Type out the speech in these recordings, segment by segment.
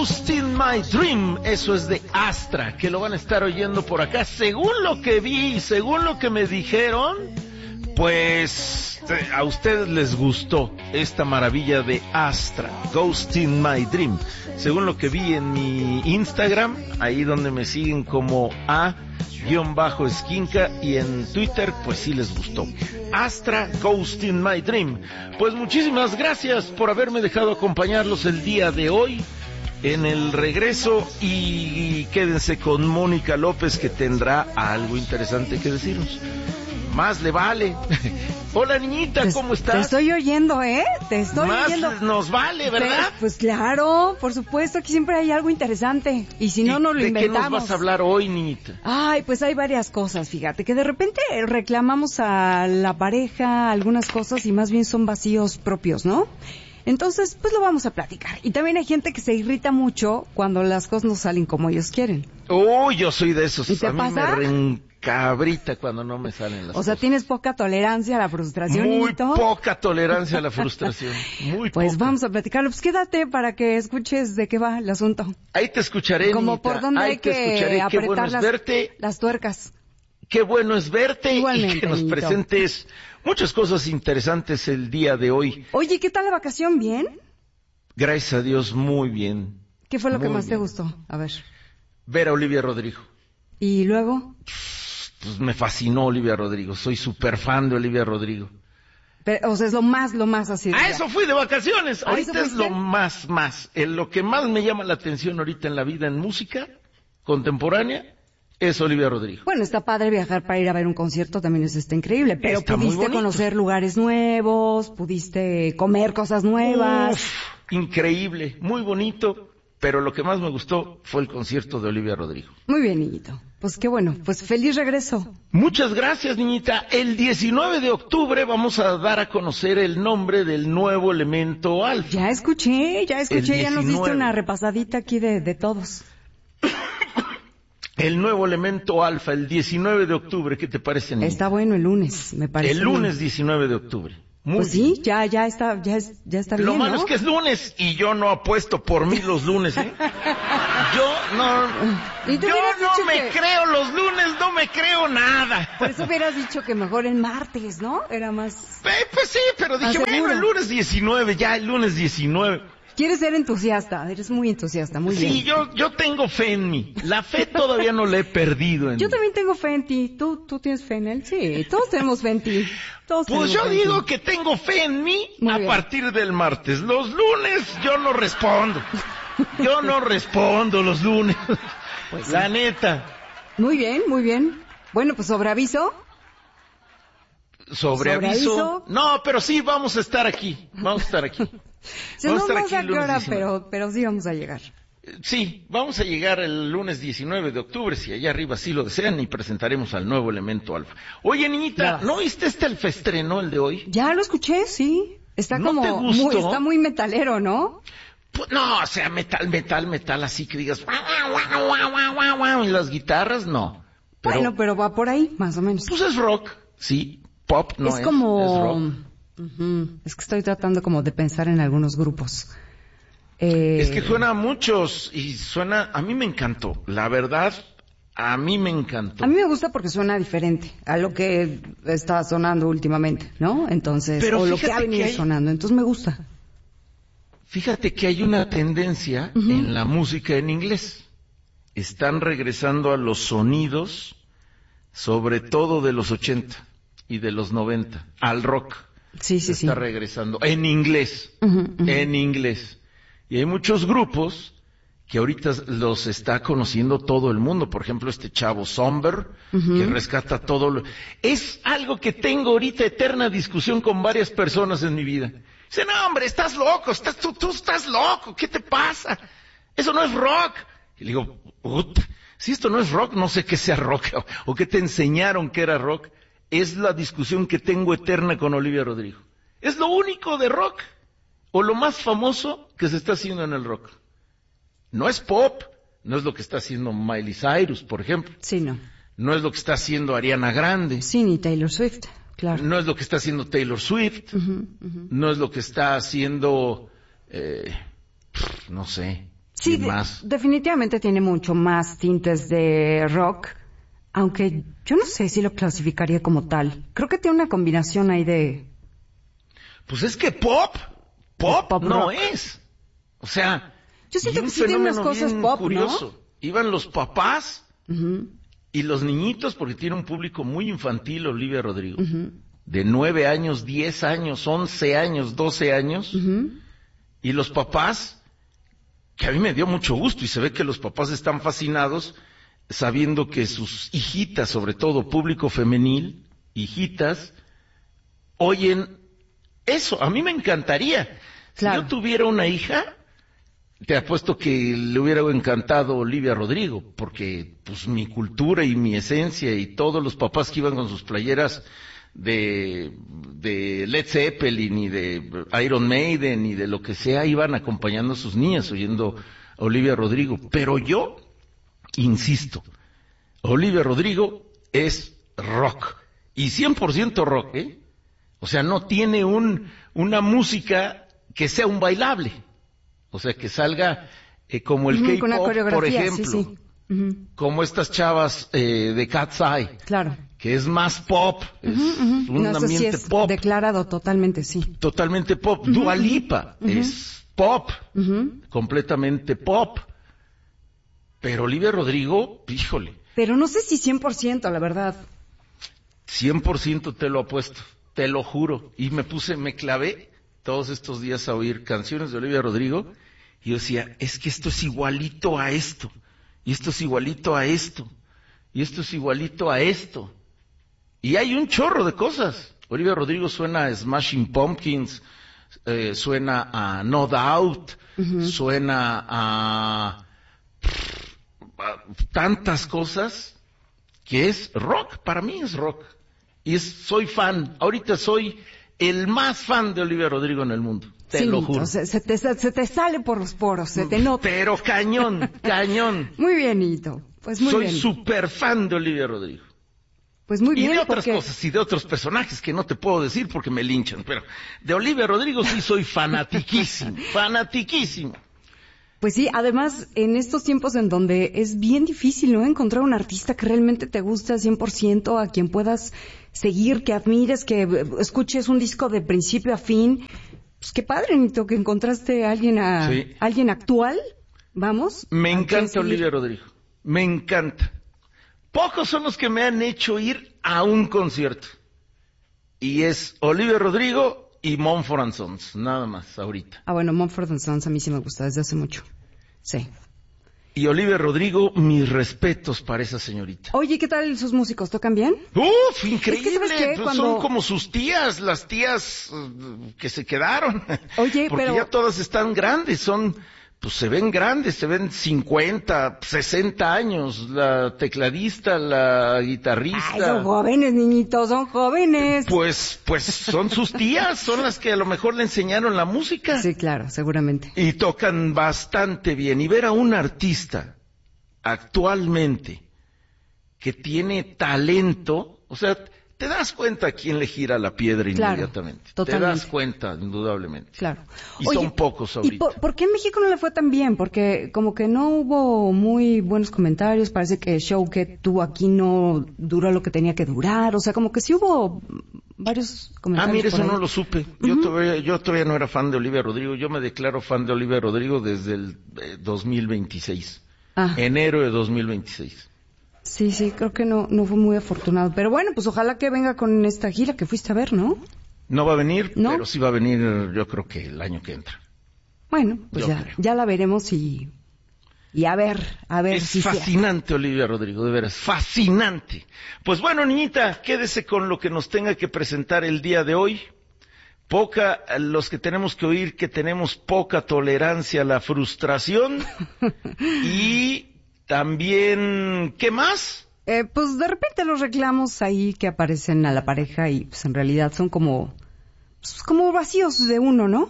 Ghost in My Dream, eso es de Astra, que lo van a estar oyendo por acá. Según lo que vi, según lo que me dijeron, pues a ustedes les gustó esta maravilla de Astra, Ghost in My Dream. Según lo que vi en mi Instagram, ahí donde me siguen como A-Esquinca, y en Twitter, pues sí les gustó. Astra, Ghost in My Dream. Pues muchísimas gracias por haberme dejado acompañarlos el día de hoy en el regreso, y quédense con Mónica López, que tendrá algo interesante que decirnos. Más le vale. Hola, niñita, ¿cómo estás? Te estoy oyendo, Te estoy oyendo. Más nos vale, ¿verdad? Pues claro, por supuesto, aquí siempre hay algo interesante. Y si no, no lo inventamos. ¿De qué nos vas a hablar hoy, niñita? Ay, pues hay varias cosas, fíjate, que de repente reclamamos a la pareja algunas cosas y más bien son vacíos propios, ¿no? Entonces, pues lo vamos a platicar. Y también hay gente que se irrita mucho cuando las cosas no salen como ellos quieren. Yo soy de esos. ¿Y te pasa? Me reencabrita cuando no me salen las cosas. O sea, ¿tienes poca tolerancia a la frustración, Muy niñito? poca tolerancia a la frustración. Muy Pues poca. vamos a platicarlo. Pues quédate para que escuches de qué va el asunto. Ahí te escucharé, Como niñita. por dónde Ahí hay te que escucharé. Qué apretar bueno es verte. las tuercas. Qué bueno es verte. Igualmente, y que nos niñito. presentes muchas cosas interesantes el día de hoy. Oye, ¿qué tal la vacación? ¿Bien? Gracias a Dios, muy bien. ¿Qué fue lo que Muy más te bien. gustó? A ver. Ver a Olivia Rodrigo. ¿Y luego? Pues me fascinó Olivia Rodrigo. Soy súper fan de Olivia Rodrigo. Pero, o sea, es lo más así. A eso fui de vacaciones. ¿A eso Ahorita es fuiste? lo más. Lo que más me llama la atención ahorita en la vida en música contemporánea es Olivia Rodrigo. Bueno, está padre viajar para ir a ver un concierto, también eso está increíble. Pero Está muy pudiste bonito. conocer lugares nuevos, pudiste comer cosas nuevas. Uf, increíble, muy bonito. Pero lo que más me gustó fue el concierto de Olivia Rodrigo. Muy bien, niñito. Pues qué bueno. Pues feliz regreso. Muchas gracias, niñita. El 19 de octubre vamos a dar a conocer el nombre del nuevo elemento alfa. Ya escuché, ya nos 19. diste una repasadita aquí de todos. El nuevo elemento alfa, el 19 de octubre. ¿Qué te parece, niñita? Está bueno el lunes, me parece. El lunes 19 de octubre. Muy Pues bien. sí, ya está bien, Lo malo ¿no? es que es lunes y yo no apuesto por mí los lunes, ¿eh? Yo no ¿Y tú hubieras dicho me que- creo los lunes, no me creo nada. Por eso hubieras dicho que mejor el martes, ¿no? Era más... Pues sí, pero dije, ¿Estás bueno, seguro? el lunes 19, ya el lunes 19. Quieres ser entusiasta, eres muy entusiasta, muy bien. Sí, yo tengo fe en mí. La fe todavía no la he perdido en Yo mí. también tengo fe en ti. ¿Tú tienes fe en él? Sí, todos tenemos fe en ti. Todos Pues tenemos yo fe en digo ti. que tengo fe en mí Muy a bien. partir del martes. Los lunes yo no respondo. Yo no respondo los lunes. Pues sí. La neta. Muy bien, muy bien. Bueno, pues sobre aviso. Sobre aviso. No, pero sí, vamos a estar aquí. Vamos a estar aquí. Si Vamos no a estar sé aquí a el qué lunes hora, 19. pero sí vamos a llegar. Sí, vamos a llegar el lunes 19 de octubre, si allá arriba sí lo desean, y presentaremos al nuevo elemento alfa. Oye, niñita, Ya. ¿no viste el festreno, el de hoy? Ya lo escuché, sí. Está ¿No como te gustó? está muy metalero, ¿no? Pues, no, o sea, metal, así que digas, y las guitarras, no. Pero, Pero va por ahí, más o menos. pues es rock, sí, pop no es, es como... es rock. Ujú. Es que estoy tratando como de pensar en algunos grupos. Es que suena a muchos y suena, a mí me encantó, la verdad, a mí me encantó. A mí me gusta porque suena diferente a lo que está sonando últimamente, ¿no? Entonces, Pero o lo que fíjate ha venido que hay- sonando. Entonces me gusta. Fíjate que hay una tendencia Ujú. en la música en inglés. Están regresando a los sonidos, sobre todo de los 80 y de los 90, al rock. Sí, sí, sí. Está regresando en inglés, Ujú, ujú. en inglés. Y hay muchos grupos que ahorita los está conociendo todo el mundo. Por ejemplo, este chavo Somber, Ujú. que rescata todo lo... Es algo que tengo ahorita eterna discusión con varias personas en mi vida. Dicen, no, hombre, estás loco, tú estás loco, ¿qué te pasa? Eso no es rock. Y le digo, puta, si esto no es rock, no sé qué sea rock, o qué te enseñaron que era rock. Es la discusión que tengo eterna con Olivia Rodrigo. Es lo único de rock, o lo más famoso que se está haciendo en el rock. No es pop, no es lo que está haciendo Miley Cyrus, por ejemplo. Sí, no. No es lo que está haciendo Ariana Grande. Sí, ni Taylor Swift, claro. No es lo que está haciendo Taylor Swift. Ujú, ujú. No es lo que está haciendo, no sé. Sí, más. Definitivamente tiene mucho más tintes de rock, aunque yo no sé si lo clasificaría como tal. Creo que tiene una combinación ahí de... Pues es que pop no rock. es. O sea, Yo siento y un que sí tiene unas fenómeno cosas bien pop, curioso. Iban los papás ¿no? y los niñitos, porque tiene un público muy infantil, Olivia Rodrigo. Uh-huh. De 9 años, 10 años, 11 años, 12 años. Uh-huh. Y los papás, que a mí me dio mucho gusto, y se ve que los papás están fascinados sabiendo que sus hijitas, sobre todo público femenil, hijitas, oyen eso. A mí me encantaría. Claro. Si yo tuviera una hija, te apuesto que le hubiera encantado Olivia Rodrigo, porque pues mi cultura y mi esencia y todos los papás que iban con sus playeras de Led Zeppelin y de Iron Maiden y de lo que sea, iban acompañando a sus niñas oyendo a Olivia Rodrigo. Pero yo insisto, Olivia Rodrigo es rock, y 100% rock, ¿eh? O sea, no tiene una música que sea un bailable. O sea, que salga como el K-pop, por ejemplo. Sí, sí. Uh-huh. Como estas chavas de Cat's Eye. Claro. Que es más pop, es un ambiente sí es pop. Declarado totalmente, sí. Totalmente pop. Dua Lipa es pop, completamente pop. Pero Olivia Rodrigo, híjole. Pero no sé si 100%, la verdad. 100% te lo apuesto, te lo juro. Y me clavé todos estos días a oír canciones de Olivia Rodrigo, y yo decía, es que esto es igualito a esto, y esto es igualito a esto, y esto es igualito a esto. Y hay un chorro de cosas. Olivia Rodrigo suena a Smashing Pumpkins, suena a No Doubt, suena a tantas cosas, que es rock. Para mí es rock. Y soy fan. Ahorita soy el más fan de Olivia Rodrigo en el mundo. Te lo juro. Se te sale por los poros, se te nota. Pero cañón, cañón. Muy bien, Nito. Pues muy bien. Soy súper fan de Olivia Rodrigo. Pues muy bien. Y de otras cosas, y de otros personajes que no te puedo decir porque me linchan. Pero de Olivia Rodrigo sí soy fanatiquísimo, fanatiquísimo. Pues sí, además, en estos tiempos en donde es bien difícil, ¿no? Encontrar un artista que realmente te guste al 100%, a quien puedas seguir, que admires, que escuches un disco de principio a fin. Pues qué padre, Nito, que encontraste a alguien actual, vamos. Me encanta Olivia Rodrigo, me encanta. Pocos son los que me han hecho ir a un concierto. Y es Olivia Rodrigo y Mumford & Sons, nada más, ahorita. Ah, bueno, Mumford & Sons a mí sí me gusta desde hace mucho. Sí. Y Olivia Rodrigo, mis respetos para esa señorita. Oye, ¿qué tal sus músicos? ¿Tocan bien? ¡Uf! Increíble. Es que, ¿sabes qué? Pues son como sus tías, las tías que se quedaron. Oye, porque pero... ya todas están grandes, pues se ven grandes, se ven 50, 60 años, la tecladista, la guitarrista. Ay, son jóvenes, niñitos, son jóvenes. Pues son sus tías, son las que a lo mejor le enseñaron la música. Sí, claro, seguramente. Y tocan bastante bien. Y ver a un artista actualmente que tiene talento, o sea, te das cuenta a quién le gira la piedra inmediatamente. Totalmente. Te das cuenta, indudablemente. Claro. Y oye, son pocos ahorita. ¿Y por qué en México no le fue tan bien? Porque como que no hubo muy buenos comentarios, parece que el show que tuvo aquí no duró lo que tenía que durar, o sea, como que sí hubo varios comentarios. Mire, eso no lo supe. Yo todavía no era fan de Olivia Rodrigo, yo me declaro fan de Olivia Rodrigo desde el 2026. Enero de 2026. Sí, creo que no fue muy afortunado. Pero bueno, pues ojalá que venga con esta gira que fuiste a ver, ¿no? No va a venir, ¿no? Pero sí va a venir, yo creo que el año que entra. Bueno, pues ya la veremos y a ver si es fascinante Olivia Rodrigo, de veras, fascinante. Pues bueno, niñita, quédese con lo que nos tenga que presentar el día de hoy. Los que tenemos que oír que tenemos poca tolerancia a la frustración y también, ¿qué más? Pues de repente los reclamos ahí que aparecen a la pareja y pues en realidad son como vacíos de uno, ¿no?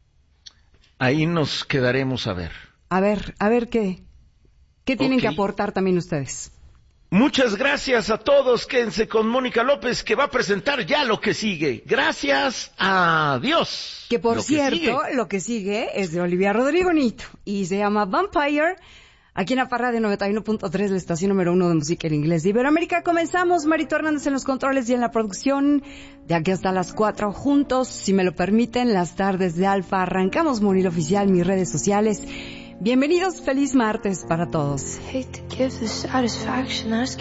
Ahí nos quedaremos a ver. A ver qué tienen que aportar también ustedes. Muchas gracias a todos. Quédense con Mónica López, que va a presentar ya lo que sigue. Gracias a Dios. Que por cierto, lo que sigue es de Olivia Rodrigo Nito y se llama Vampire. Aquí en la Parra de 91.3, la estación número 1 de música en inglés de Iberoamérica. Comenzamos, Marito Hernández en los controles y en la producción. De aquí hasta las 4 juntos, si me lo permiten, las tardes de Alfa. Arrancamos Monil Oficial, mis redes sociales. Bienvenidos, feliz martes para todos.